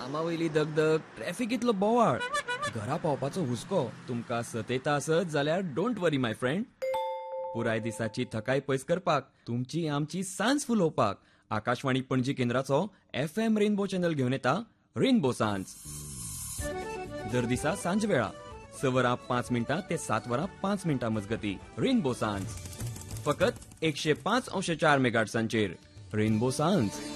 कामावयली दगदग, ट्रॅफिकीतलो बोवाळ, घरा पावपाचो हुस्को तुमकां सतयता आसत जाल्यार डोंट वरी माय फ्रेंड. पुराय दिसाची थकाय पयस करपाक, तुमची आमची सांज फुलोवपाक Akashvani Panaji केंद्राचो FM rainbow channel घेवन येता रेनबो सांज. दर दिसा सांज वेळा 6 वरां 5 मिनटां ते 7 वरां 5 मिनटां मजगती रेनबो सांज. फकत 105.4 मेगाहर्ट्झांचेर रेनबो सांज.